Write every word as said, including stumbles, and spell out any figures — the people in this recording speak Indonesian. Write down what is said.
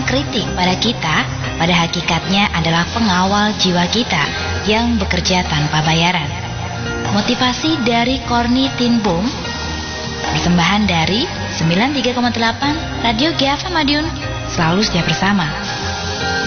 kritik pada kita pada hakikatnya adalah pengawal jiwa kita yang bekerja tanpa bayaran. Motivasi dari Corny Tin Boom. Persembahan dari sembilan puluh tiga koma delapan Radio G F M Madiun. Selalu setia bersama.